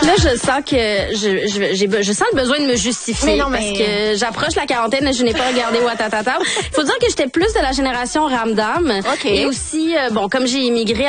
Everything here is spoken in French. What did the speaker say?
Là, je sens que je sens le besoin de me justifier parce que j'approche la quarantaine et je n'ai pas regardé Ouattatata. Faut dire que j'étais plus de la génération Ramdam. OK. Et aussi, bon, comme j'ai immigré